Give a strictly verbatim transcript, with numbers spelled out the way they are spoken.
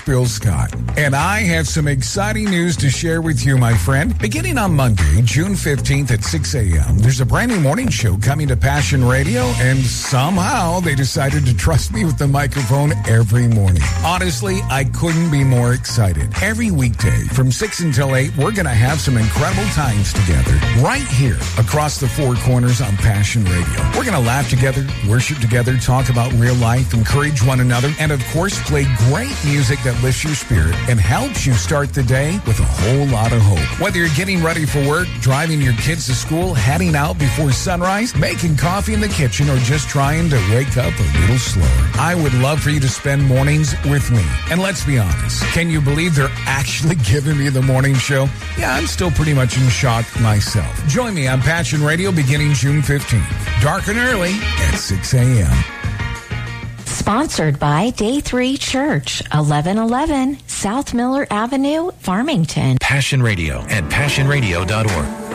Bill Scott, and I have some exciting news to share with you, my friend. Beginning on Monday, June fifteenth at six a.m., there's a brand new morning show coming to Passion Radio, and somehow they decided to trust me with the microphone every morning. Honestly, I couldn't be more excited. Every weekday from six until eight, we're going to have some incredible times together right here across the four corners on Passion Radio. We're going to laugh together, worship together, talk about real life, encourage one another, and of course, play great music that lifts your spirit and helps you start the day with a whole lot of hope. Whether you're getting ready for work, driving your kids to school, heading out before sunrise, making coffee in the kitchen, or just trying to wake up a little slower, I would love for you to spend mornings with me. And let's be honest, can you believe they're actually giving me the morning show? Yeah, I'm still pretty much in shock myself. Join me on Passion Radio beginning June fifteenth, dark and early at six a.m. Sponsored by Day three Church, eleven eleven South Miller Avenue, Farmington. Passion Radio at passion radio dot org.